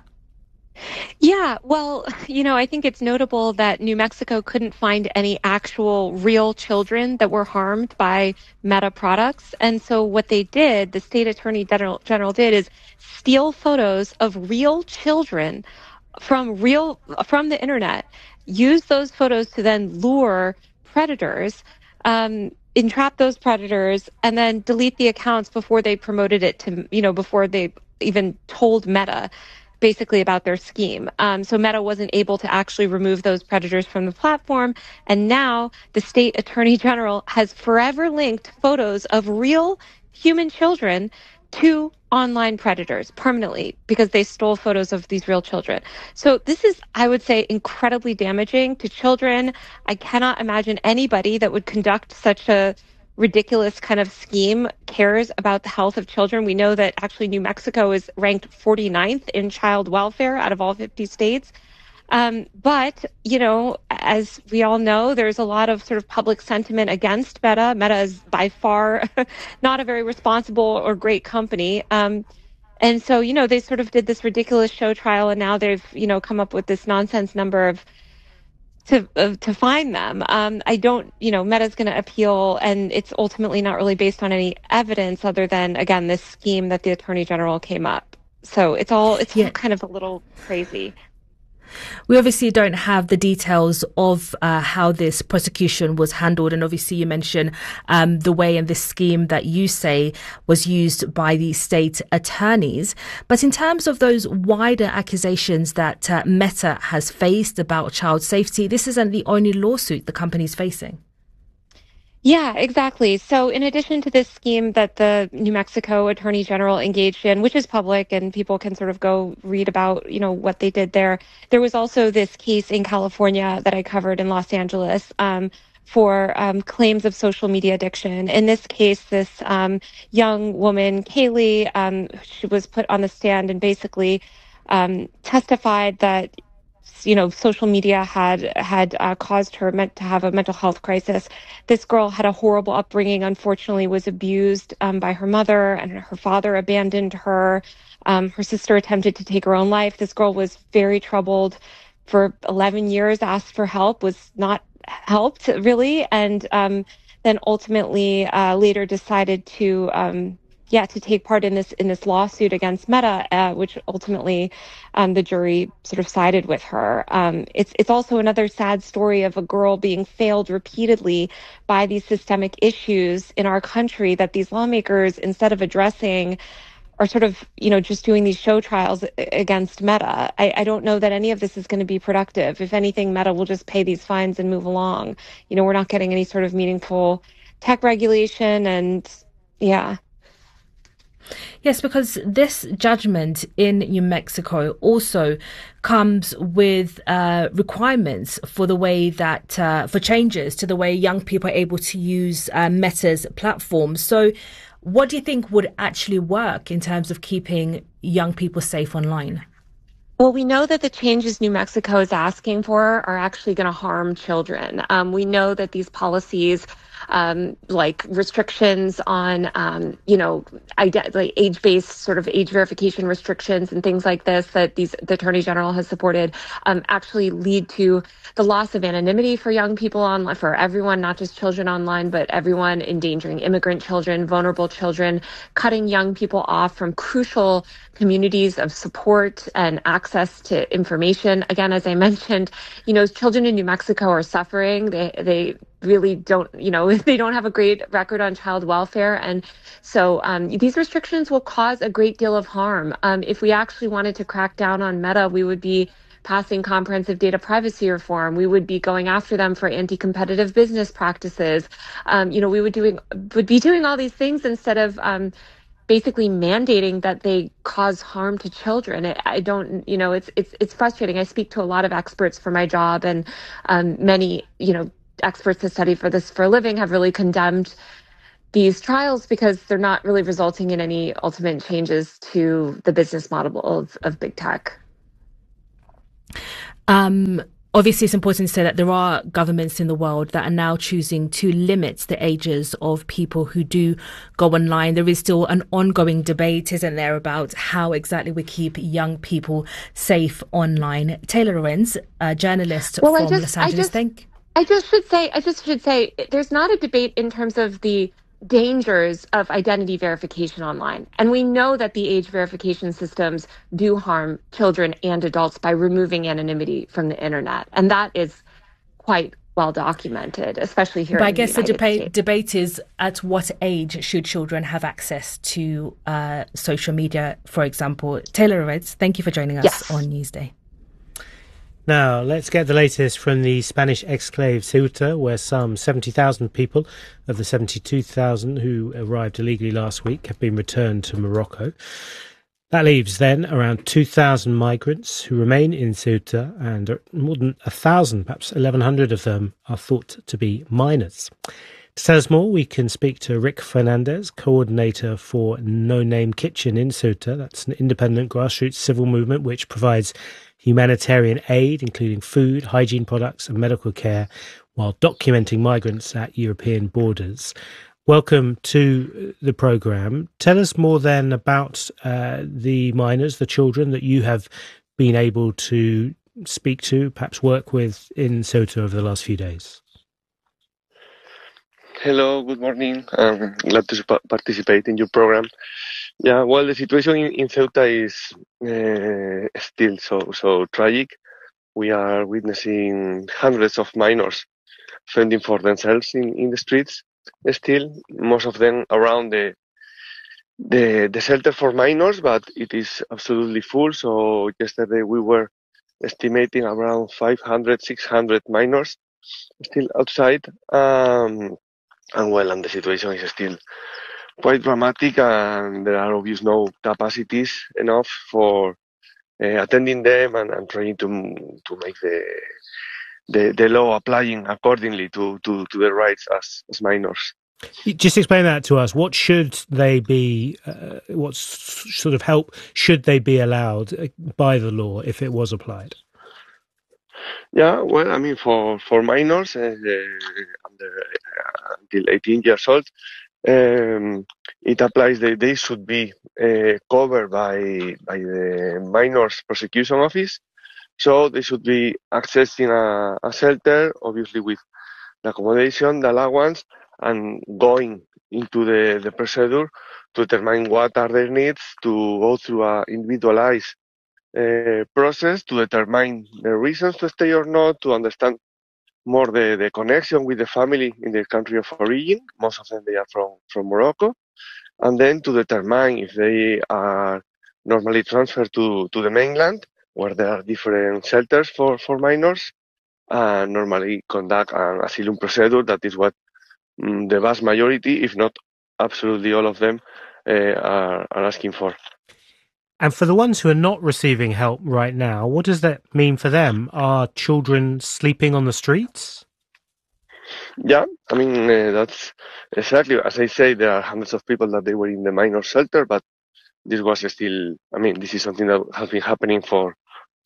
Yeah, well, you know, I think it's notable that New Mexico couldn't find any actual real children that were harmed by Meta products. And so what they did, the state attorney general, general did, is steal photos of real children from real from the internet, use those photos to then lure predators, um, entrap those predators, and then delete the accounts before they promoted it to, you know, before they even told Meta basically about their scheme. Um, so Meta wasn't able to actually remove those predators from the platform. And now the state attorney general has forever linked photos of real human children to online predators permanently because they stole photos of these real children. So this is, I would say, incredibly damaging to children. I cannot imagine anybody that would conduct such a ridiculous kind of scheme cares about the health of children. We know that actually New Mexico is ranked forty-ninth in child welfare out of all fifty states. Um, but, you know, as we all know, there's a lot of sort of public sentiment against Meta. Meta is by far not a very responsible or great company. Um, and so, you know, they sort of did this ridiculous show trial and now they've, you know, come up with this nonsense number of to uh, to find them. Um, I don't, you know, Meta's going to appeal, and it's ultimately not really based on any evidence other than, again, this scheme that the Attorney General came up. So it's all, it's yeah. all kind of a little crazy. We obviously don't have the details of uh, how this prosecution was handled. And obviously you mentioned um, the way in this scheme that you say was used by the state attorneys. But in terms of those wider accusations that uh, Meta has faced about child safety, this isn't the only lawsuit the company's facing. Yeah, exactly. So in addition to this scheme that the New Mexico Attorney General engaged in, which is public and people can sort of go read about, you know, what they did there, there was also this case in California that I covered in Los Angeles um, for um, claims of social media addiction. In this case, this um, young woman, Kaylee, um, she was put on the stand and basically um, testified that you know, social media had had uh, caused her meant to have a mental health crisis. This girl had a horrible upbringing, unfortunately was abused um, by her mother, and her father abandoned her. Um, her sister attempted to take her own life. This girl was very troubled for eleven years, asked for help, was not helped really, and um, then ultimately uh, later decided to um, yeah, to take part in this in this lawsuit against Meta, uh, which ultimately um, the jury sort of sided with her. Um, it's it's also another sad story of a girl being failed repeatedly by these systemic issues in our country that these lawmakers, instead of addressing, are sort of, you know, just doing these show trials against Meta. I, I don't know that any of this is going to be productive. If anything, Meta will just pay these fines and move along. You know, we're not getting any sort of meaningful tech regulation, and yeah. Yes, because this judgment in New Mexico also comes with uh, requirements for the way that, uh, for changes to the way young people are able to use uh, Meta's platform. So what do you think would actually work in terms of keeping young people safe online? Well, we know that the changes New Mexico is asking for are actually going to harm children. Um, we know that these policies, um, like restrictions on, um, you know, ide- like age-based sort of age verification restrictions and things like this that these the Attorney General has supported, um, actually lead to the loss of anonymity for young people online, for everyone, not just children online, but everyone, endangering immigrant children, vulnerable children, cutting young people off from crucial communities of support and access to information. Again, as I mentioned, you know, children in New Mexico are suffering. They they really don't, you know, they don't have a great record on child welfare. And so um, these restrictions will cause a great deal of harm. Um, if we actually wanted to crack down on Meta, we would be passing comprehensive data privacy reform. We would be going after them for anti-competitive business practices. Um, you know, we would doing would be doing all these things instead of um, basically mandating that they cause harm to children. I, I don't, you know, it's it's it's frustrating. I speak to a lot of experts for my job, and um, many, you know, experts that study for this for a living have really condemned these trials because they're not really resulting in any ultimate changes to the business model of, of big tech. Um, obviously, it's important to say that there are governments in the world that are now choosing to limit the ages of people who do go online. There is still an ongoing debate, isn't there, about how exactly we keep young people safe online. Taylor Lorenz, a journalist well, from I just, Los Angeles, I just, think. I just should say, I just should say, there's not a debate in terms of the dangers of identity verification online. And we know that the age verification systems do harm children and adults by removing anonymity from the internet. And that is quite well documented, especially here but in I guess the, the United debate, States. debate is at what age should children have access to uh, social media, for example. Taylor Lorenz, thank you for joining us yes. on Newsday. Now, let's get the latest from the Spanish exclave Ceuta, where some seventy thousand people of the seventy-two thousand who arrived illegally last week have been returned to Morocco. That leaves then around two thousand migrants who remain in Ceuta, and more than one thousand, perhaps eleven hundred of them, are thought to be minors. To tell us more, we can speak to Rick Fernandez, coordinator for No Name Kitchen in Ceuta. That's an independent grassroots civil movement which provides humanitarian aid, including food, hygiene products and medical care, while documenting migrants at European borders. Welcome to the programme. Tell us more then about uh, the minors, the children that you have been able to speak to, perhaps work with in Ceuta over the last few days. Hello, good morning. I'm glad to participate in your program. Yeah, well, the situation in, in Ceuta is uh, still so so tragic. We are witnessing hundreds of minors fending for themselves in, in the streets. Still, most of them around the the the shelter for minors, but it is absolutely full. So yesterday we were estimating around five hundred, six hundred minors still outside. Um, and well, and the situation is still quite dramatic, and there are obviously no capacities enough for uh, attending them and, and trying to to make the the, the law applying accordingly to, to, to their rights as, as minors. Just explain that to us. What should they be, uh, what sort of help should they be allowed by the law if it was applied? Yeah, well, I mean, for, for minors uh, under, uh, until eighteen years old, um, it applies that they should be uh, covered by, by the Minors Prosecution Office. So they should be accessing a, a shelter, obviously with the accommodation, the allowance, and going into the, the procedure to determine what are their needs, to go through an individualized uh, process to determine the reasons to stay or not, to understand more the, the connection with the family in the country of origin. Most of them, they are from, from Morocco. And then to determine if they are normally transferred to, to the mainland, where there are different shelters for, for minors, and normally conduct an asylum procedure. That is what um, the vast majority, if not absolutely all of them, uh, are, are asking for. And for the ones who are not receiving help right now, what does that mean for them? Are children sleeping on the streets? Yeah, I mean, uh, that's exactly, as I say, there are hundreds of people that they were in the minor shelter, but this was still, I mean, this is something that has been happening for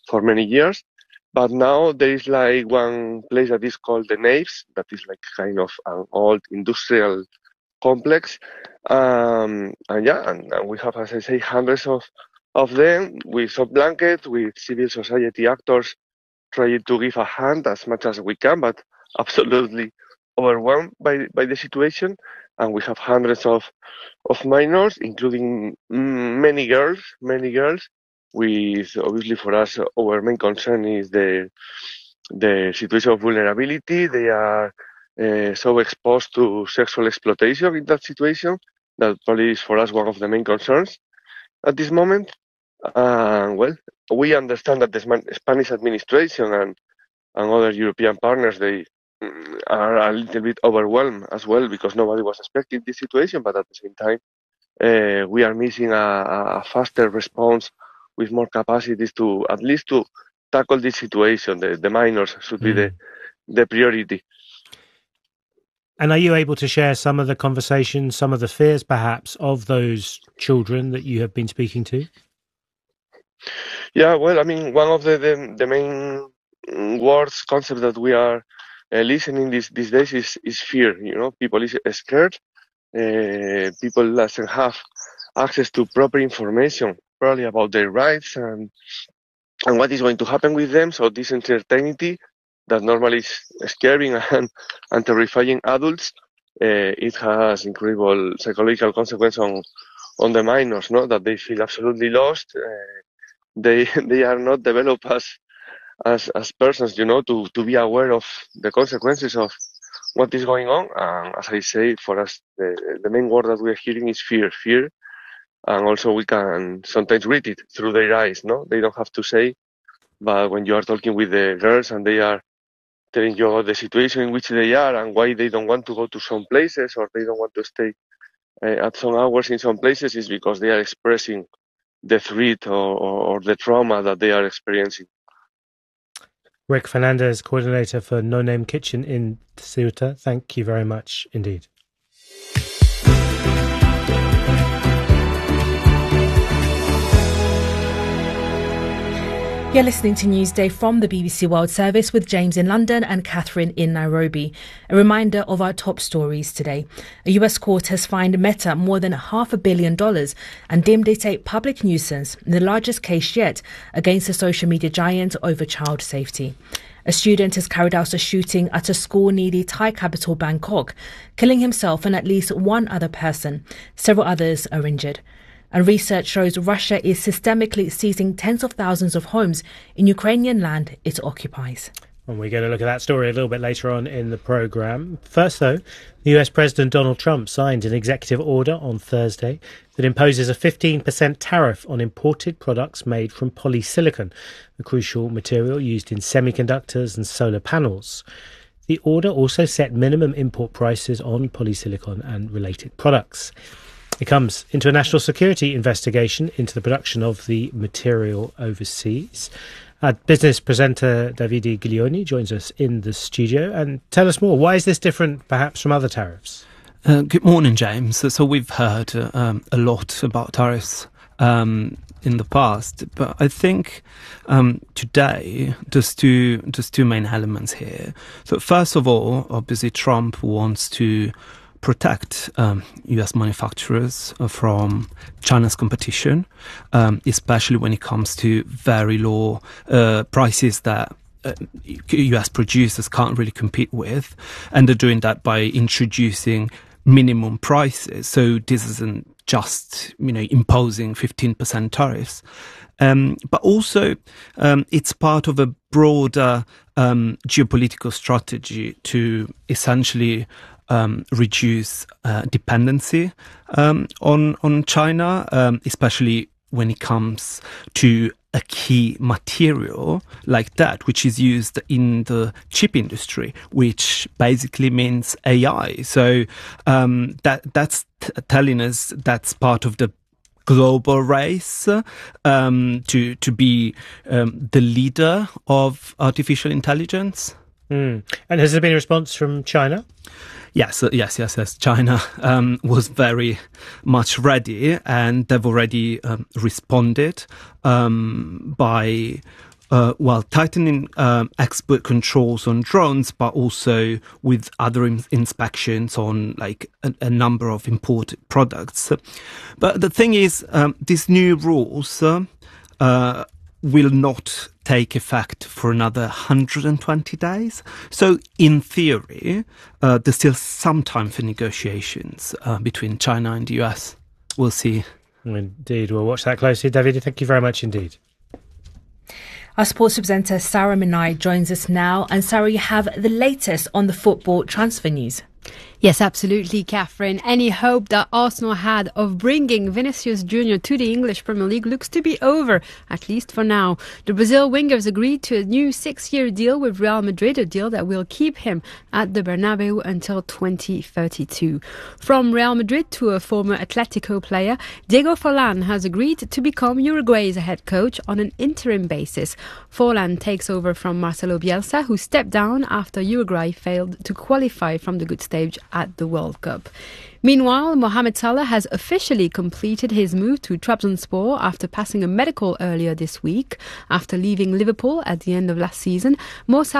for many years. But now there is like one place that is called the Naves, that is like kind of an old industrial complex. Um, and yeah, and, and we have, as I say, hundreds of, of them with soft blankets, with civil society actors trying to give a hand as much as we can, but absolutely overwhelmed by, by the situation. And we have hundreds of, of minors, including mm, many girls, many girls, with obviously for us, our main concern is the the situation of vulnerability. They are uh, so exposed to sexual exploitation in that situation that probably is for us one of the main concerns at this moment. Uh, well, we understand that the Spanish administration and, and other European partners, they mm, are a little bit overwhelmed as well because nobody was expecting this situation, but at the same time, uh, we are missing a, a faster response with more capacities to at least to tackle this situation. The, the minors should be mm. the, the priority. And are you able to share some of the conversations, some of the fears perhaps of those children that you have been speaking to? Yeah, well, I mean, one of the, the, the main words, concepts that we are uh, listening these, these days is, is fear. You know, people is scared. Uh, people doesn't have access to proper information, probably about their rights and and what is going to happen with them. So this uncertainty that normally is scaring and, and terrifying adults, uh, it has incredible psychological consequences on on the minors, no? That they feel absolutely lost. Uh, they they are not developed as as as persons, you know, to to be aware of the consequences of what is going on. And as I say, for us, the the main word that we are hearing is fear, fear. And also we can sometimes read it through their eyes, no? They don't have to say, but when you are talking with the girls and they are telling you about the situation in which they are and why they don't want to go to some places or they don't want to stay uh, at some hours in some places, is because they are expressing the threat or, or, or the trauma that they are experiencing. Rick Fernandez, coordinator for No Name Kitchen in Ceuta, thank you very much indeed. You're listening to Newsday from the B B C World Service with James in London and Catherine in Nairobi. A reminder of our top stories today. A U S court has fined Meta more than half a billion dollars and deemed it a public nuisance, the largest case yet against the social media giant over child safety. A student has carried out a shooting at a school near the Thai capital Bangkok, killing himself and at least one other person. Several others are injured. And research shows Russia is systemically seizing tens of thousands of homes in Ukrainian land it occupies. And we're going to look at that story a little bit later on in the programme. First, though, the U S President Donald Trump signed an executive order on Thursday that imposes a fifteen percent tariff on imported products made from polysilicon, a crucial material used in semiconductors and solar panels. The order also set minimum import prices on polysilicon and related products. It comes into a national security investigation into the production of the material overseas. Our business presenter Davide Giglioni joins us in the studio and tell us more. Why is this different perhaps from other tariffs? Uh, good morning, James. So, so we've heard uh, um, a lot about tariffs um, in the past, but I think um, today there's two, there's two main elements here. So first of all, obviously Trump wants to protect um, U S manufacturers from China's competition, um, especially when it comes to very low uh, prices that uh, U S producers can't really compete with. And they're doing that by introducing minimum prices. So this isn't just, you know, imposing fifteen percent tariffs. Um, but also, um, it's part of a broader um, geopolitical strategy to essentially Um, reduce uh, dependency um, on on China, um, especially when it comes to a key material like that, which is used in the chip industry, which basically means A I. So um, that that's t- telling us that's part of the global race um, to to be um, the leader of artificial intelligence. Mm. And has there been a response from China? Yes, yes, yes, yes. China um, was very much ready, and they've already um, responded um, by uh, well, tightening um, export controls on drones, but also with other in- inspections on like a, a number of imported products. But the thing is, um, these new rules uh, uh, will not take effect for another one hundred twenty days. So in theory, uh, there's still some time for negotiations uh, between China and the U S. We'll see. Indeed, we'll watch that closely. David, thank you very much indeed. Our sports presenter Sarah Minai joins us now. And Sarah, you have the latest on the football transfer news. Yes, absolutely, Catherine. Any hope that Arsenal had of bringing Vinicius Junior to the English Premier League looks to be over, at least for now. The Brazil wingers agreed to a new six-year deal with Real Madrid, a deal that will keep him at the Bernabeu until twenty thirty-two. From Real Madrid to a former Atletico player, Diego Forlan has agreed to become Uruguay's head coach on an interim basis. Forlan takes over from Marcelo Bielsa, who stepped down after Uruguay failed to qualify from the group stage at the World Cup. Meanwhile, Mohamed Salah has officially completed his move to Trabzonspor after passing a medical earlier this week. After leaving Liverpool at the end of last season, Mo Salah